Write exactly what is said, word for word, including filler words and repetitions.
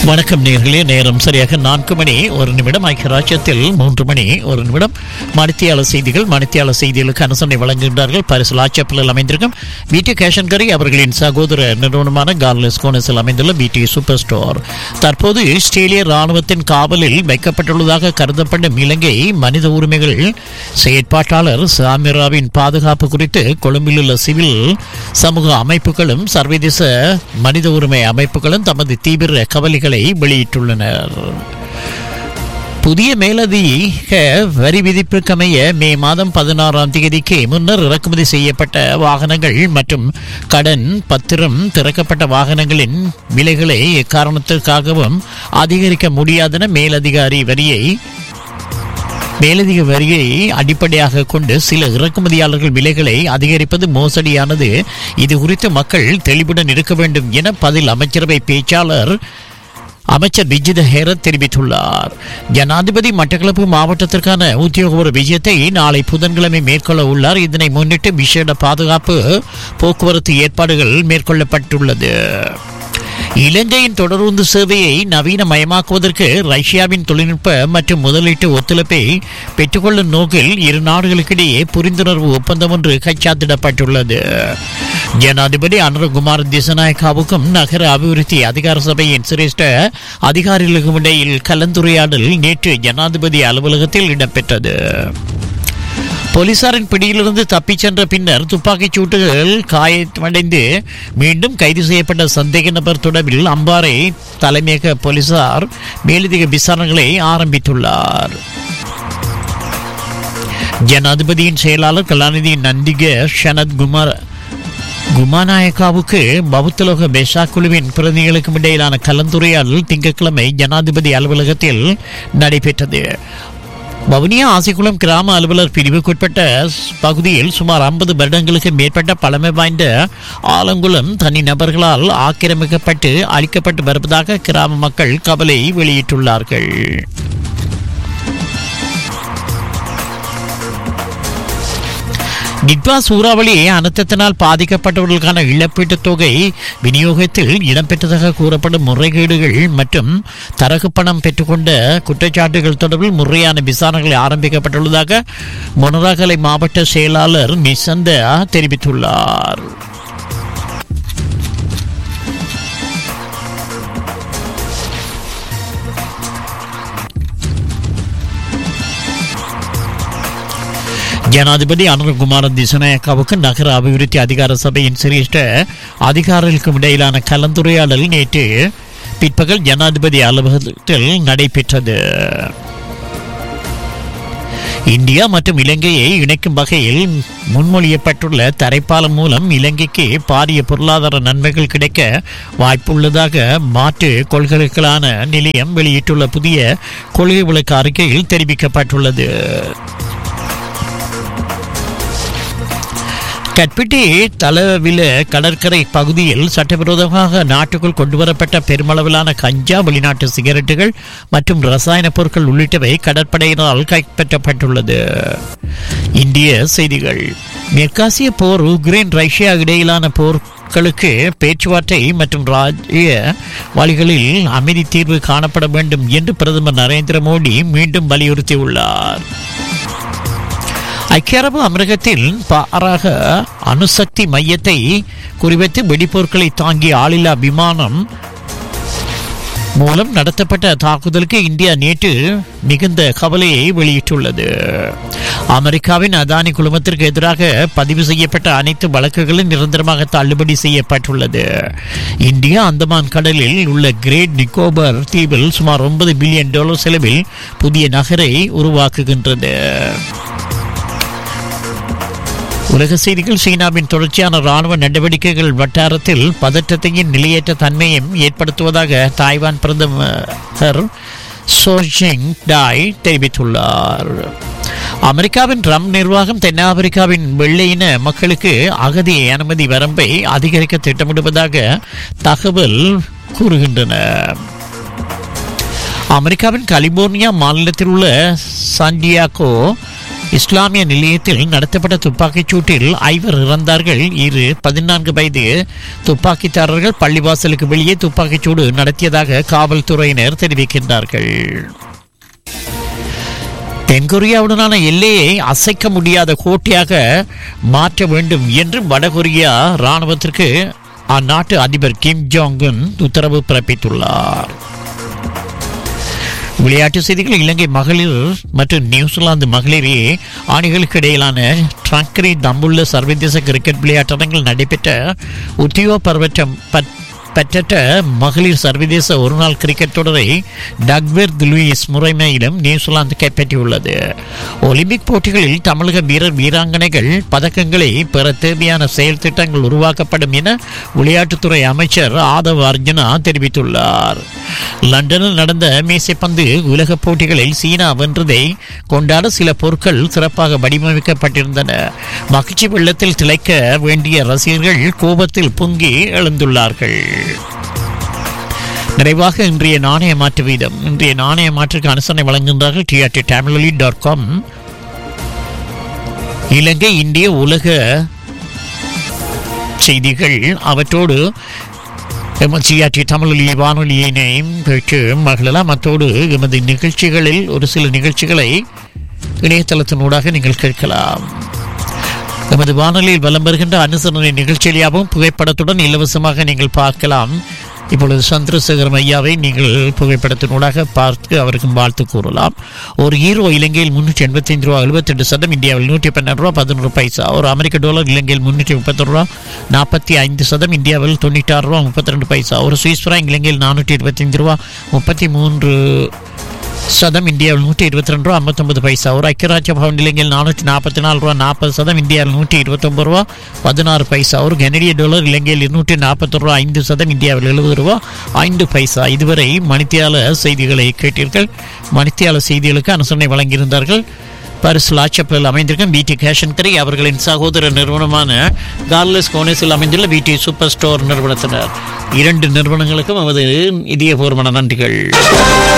வணக்கம் நேர்களே, நேரம் சரியாக நான்கு மணி ஒரு நிமிடம். ஐக்கிய ராஜ்யத்தில் மூன்று மணி ஒரு நிமிடம். மணித்தியாளர் செய்திகள் மணித்தியாளர் செய்திகளுக்கு அனுசரணை வழங்குகின்றார்கள் பரிசு லாச்சப்பலில் அமைந்திருக்கும் பிடி கேஷன்கரி அவர்களின் சகோதர நிறுவனமான கார்லஸ் கோனஸில் அமைந்துள்ள பிடி சூப்பர் ஸ்டோர். தற்போது ஆஸ்திரேலிய ராணுவத்தின் காவலில் வைக்கப்பட்டுள்ளதாக கருதப்படும் இலங்கை மனித உரிமைகள் செயற்பாட்டாளர் சாமிராவின் பாதுகாப்பு குறித்து கொழும்பில் உள்ள சிவில் சமூக அமைப்புகளும் சர்வதேச மனித உரிமை அமைப்புகளும் தமது தீவிர கவலைகளை வெளியிட்டுள்ளனர். புதிய மேலதிக வரி விதிப்புக்கமைய மே மாதம் பதினாறாம் தேதிக்கு முன்னர் இறக்குமதி செய்யப்பட்ட வாகனங்கள் மற்றும் கடன் பத்திரம் திறக்கப்பட்ட வாகனங்களின் விலைகளை எக்காரணத்திற்காகவும் அதிகரிக்க முடியாதென மேலதிகாரி வரியை மேலதிக வரியை அடிப்படையாக கொண்டு சில இறக்குமதியாளர்கள் விலைகளை அதிகரிப்பது மோசடியானது. இது குறித்து மக்கள் தெளிவுடன் இருக்க வேண்டும் என பதில் அமைச்சரவை பேச்சாளர் அமைச்சர் விஜித ஹேரத் தெரிவித்துள்ளார். ஜனாதிபதி மட்டக்களப்பு மாவட்டத்திற்கான உத்தியோகபூர்வ விஜயத்தை நாளை புதன்கிழமை மேற்கொள்ள உள்ளார். இதனை முன்னிட்டு விசேட பாதுகாப்பு போக்குவரத்து ஏற்பாடுகள் மேற்கொள்ளப்பட்டுள்ளது. இலங்கையின் தொடருந்து சேவையை நவீனமயமாக்குவதற்கு ரஷ்யாவின் தொழில்நுட்ப மற்றும் முதலீட்டு ஒத்துழைப்பை பெற்றுக்கொள்ளும் நோக்கில் இரு நாடுகளுக்கிடையே புரிந்துணர்வு ஒப்பந்தம் ஒன்று கைச்சாத்திடப்பட்டுள்ளது. ஜனாதிபதி அனுரகுமார் திசநாயக்காவுக்கும் நகர அபிவிருத்தி அதிகார சபையின் சிரேஷ்ட அதிகாரிகளுக்கும் இடையில் கலந்துரையாடல் நேற்று ஜனாதிபதி அலுவலகத்தில் இடம்பெற்றது. போலீசாரின் பிடியிலிருந்து தப்பிச் சென்ற பின்னர் துப்பாக்கிச் சூட்டுகள் காயமடைந்து மீண்டும் கைது செய்யப்பட்ட சந்தேக நபர் தொடர்பில் அம்பாறை தலைமையக போலீசார் மேலதிக விசாரணைகளை ஆரம்பித்துள்ளார். ஜனாதிபதியின் செயலாளர் கலாநிதி நந்திக ஷனத் குமார் குமாநாயக்காவுக்கு பௌத்தலோக பெஷா குழுவின் பிரதிகளுக்கும் இடையிலான கலந்துரையாடல் திங்கட்கிழமை ஜனாதிபதி அலுவலகத்தில் நடைபெற்றது. வவுனியா ஆசிக்குளம் கிராம அலுவலர் பிரிவுக்குட்பட்ட பகுதியில் சுமார் ஐம்பது வருடங்களுக்கு மேற்பட்ட பழமை வாய்ந்த ஆலங்குளம் தனி நபர்களால் ஆக்கிரமிக்கப்பட்டு அழிக்கப்பட்டு வருவதாக கிராம மக்கள் கவலை வெளியிட்டுள்ளார்கள். நிட்வா சூறாவளி அனர்த்தத்தினால் பாதிக்கப்பட்டவர்களுக்கான இழப்பீட்டுத் தொகை விநியோகத்தில் இடம்பெற்றதாக கூறப்படும் முறைகேடுகள் மற்றும் தரகு பணம் பெற்றுக்கொண்ட குற்றச்சாட்டுகள் தொடர்பில் முறையான விசாரணைகள் ஆரம்பிக்கப்பட்டுள்ளதாக மொனராகலை மாவட்ட செயலாளர் நிசந்த தெரிவித்துள்ளார். ஜனாதிபதி அனுரகுமார திசநாயக்காவுக்கு நகர அபிவிருத்தி அதிகார சபையின் சிரேஷ்ட அதிகாரிகளுக்கும் இடையிலான கலந்துரையாடல் நேற்று பிற்பகல் ஜனாதிபதி அலுவலகத்தில் நடைபெற்றது. இந்தியா மற்றும் இலங்கையை இணைக்கும் வகையில் முன்மொழியப்பட்டுள்ள தரைப்பாலம் மூலம் இலங்கைக்கு பாரிய பொருளாதார நன்மைகள் கிடைக்க வாய்ப்புள்ளதாக மாற்று கொள்கைகளுக்கான நிலையம் வெளியிட்டுள்ள புதிய கொள்கை விளக்க அறிக்கையில் தெரிவிக்கப்பட்டுள்ளது. கட்பிட்டி தலவில கடற்கரை பகுதியில் சட்டவிரோதமாக நாட்டுக்குள் கொண்டுவரப்பட்ட பெருமளவிலான கஞ்சா, வெளிநாட்டு சிகரெட்டுகள் மற்றும் ரசாயன பொருட்கள் உள்ளிட்டவை கடற்படையினரால் கைப்பற்றப்பட்டுள்ளது. இந்திய செய்திகள். மேற்காசிய போர், உக்ரைன் ரஷ்யா இடையிலான போர்களுக்கு பேச்சுவார்த்தை மற்றும் ராஜ்ய வழிகளில் அமைதி தீர்வு காணப்பட வேண்டும் என்று பிரதமர் நரேந்திர மோடி மீண்டும் வலியுறுத்தியுள்ளார். ஐக்கிய அரபு அமீரகத்தில் பாராக அணுசக்தி மையத்தை குறிவைத்து வெடிப்பொருட்களை தாங்கிய ஆளில்லா விமானம் மூலம் நடத்தப்பட்ட தாக்குதலுக்கு இந்தியா நேற்று மிகுந்த கவலையை வெளியிட்டுள்ளது. அமெரிக்காவின் அதானி குழுமத்திற்கு எதிராக பதிவு செய்யப்பட்ட அனைத்து வழக்குகளும் நிரந்தரமாக தள்ளுபடி செய்யப்பட்டுள்ளது. இந்தியா அந்தமான் கடலில் உள்ள கிரேட் நிக்கோபார் தீவில் சுமார் ஒன்பது பில்லியன் டாலர் செலவில் புதிய நகரை உருவாக்குகின்றது. உலக செய்திகள். சீனாவின் தொடர்ச்சியான ராணுவ நடவடிக்கைகள் வட்டாரத்தில் பதற்றத்தையும் நிலையற்ற தன்மையும் ஏற்படுத்துவதாக தாய்வான் பிரதமர் சோ ஜிங் டாய் தெரிவித்துள்ளார். அமெரிக்காவின் ட்ரம்ப் நிர்வாகம் தென்னாப்பிரிக்காவின் வெள்ளையின மக்களுக்கு அகதி அனுமதி வரம்பை அதிகரிக்க திட்டமிடுவதாக தகவல் கூறுகின்றன. அமெரிக்காவின் கலிபோர்னியா மாநிலத்தில் உள்ள சான்டியாகோ இஸ்லாமிய நிலையத்தில் நடத்தப்பட்ட துப்பாக்கிச் சூட்டில் ஐவர் இறந்தார்கள். இரு பதினான்கு வயது துப்பாக்கிதாரர்கள் பள்ளிவாசலுக்கு வெளியே துப்பாக்கிச் சூடு நடத்தியதாக காவல்துறையினர் தெரிவிக்கின்றார்கள். தென்கொரியாவுடனான எல்லையை அசைக்க முடியாத கோட்டையாக மாற்ற வேண்டும் என்று வடகொரியா இராணுவத்திற்கு அந்நாட்டு அதிபர் கிம் ஜாங் உன் உத்தரவு பிறப்பித்துள்ளார். விளையாட்டு செய்திகள். இலங்கை மகளிர் மற்றும் நியூசிலாந்து மகளிரே அணிகளுக்கு இடையிலான ட்ரங்கரி தம்புள்ள சர்வதேச கிரிக்கெட் விளையாட்டரங்கில் நடைபெற்ற உத்தியோகபூர்வ பெற்ற மகளிர் சர்வதேச ஒருநாள் கிரிக்கெட் தொடரை டக்வெர்த் லூயிஸ் முறைமையிலும் நியூசிலாந்து கைப்பற்றியுள்ளது. ஒலிம்பிக் போட்டிகளில் தமிழக வீரர் வீராங்கனைகள் பதக்கங்களை பெற தேவையான செயல் திட்டங்கள் உருவாக்கப்படும் என விளையாட்டுத்துறை அமைச்சர் ஆதவ் அர்ஜுனா தெரிவித்துள்ளார். லண்டனில் நடந்த மேசைப்பந்து உலக போட்டிகளில் சீனா வென்றதை கொண்டாட சில பொருட்கள் சிறப்பாக வடிவமைக்கப்பட்டிருந்தன. மகிழ்ச்சி வெள்ளத்தில் திளைக்க வேண்டிய ரசிகர்கள் கோபத்தில் பொங்கி எழுந்துள்ளார்கள். நிறைவாக இன்றைய நாணய மாற்று வீதம். இன்றைய நாணய மாற்றுக்கு அனுசரணை வழங்குகின்றார்கள் டிஆர்டி தமிழொலி டாட் காம். இலங்கை இந்திய உலக செய்திகள் அவற்றோடு எம்ஜிஆர்டி தமிழொலி வானொலியினையும் பெற்று மகளலாம். அத்தோடு எமது நிகழ்ச்சிகளில் ஒரு சில நிகழ்ச்சிகளை இணையதளத்தினூடாக நீங்கள் கேட்கலாம். எமது வானொலியில் வலம் வருகின்ற அனுசரணை நிகழ்ச்சியாகவும் புகைப்படத்துடன் இலவசமாக நீங்கள் பார்க்கலாம். இப்பொழுது சந்திரசேகரம் ஐயாவை நீங்கள் புகைப்படத்தினூடாக பார்த்து அவருக்கு வாழ்த்து கூறலாம். ஒரு ஹீரோ இலங்கையில் முன்னூற்றி எண்பத்தி ஐந்து ரூபா எழுபத்தி எட்டு சதம், இந்தியாவில் நூற்றி பன்னெண்டு ரூபா பதினோரு பைசா. ஒரு அமெரிக்க டாலர் இலங்கையில் முன்னூற்றி முப்பத்தி ரூபா நாற்பத்தி ஐந்து சதம், இந்தியாவில் தொண்ணூற்றி ஆறு ரூபா முப்பத்தி ரெண்டு பைசா. ஒரு சுவிஸ் பிராங்க் இலங்கையில் நானூற்றி இருபத்தி ஐந்து ரூபா முப்பத்தி மூன்று சதம், இந்தியாவில் நூற்றி இருபத்தி ரெண்டு ரூபா ஐம்பத்தொன்பது பைசா. ஒரு ஐக்கியராஜ்ய பவுண்ட் இலங்கையில் நானூற்றி நாற்பத்தி நாலு ரூபா நாற்பது சதம், இந்தியாவில் நூற்றி இருபத்தி ஒன்பது ரூபா பதினாறு பைசா. ஒரு கனடிய டாலர் இலங்கையில் இருநூற்றி நாற்பத்தி ரூபா ஐந்து சதம், இந்தியாவில் எழுபது ரூபா ஐந்து பைசா. இதுவரை மணித்தியால செய்திகளை கேட்டீர்கள். மணித்தியால செய்திகளுக்கு அனுசரணை வழங்கியிருந்தார்கள் பாரிஸ் லாச்சப்பலில் அமைந்திருக்கும் பிடி கேஷன் கரி அவர்களின் சகோதர நிறுவனமான கார்லஸ் கோனேஸில் அமைந்துள்ள பிடி சூப்பர் ஸ்டோர் நிறுவனத்தினர். இரண்டு நிறுவனங்களுக்கும் நமது இதயபூர்வமான நன்றிகள்.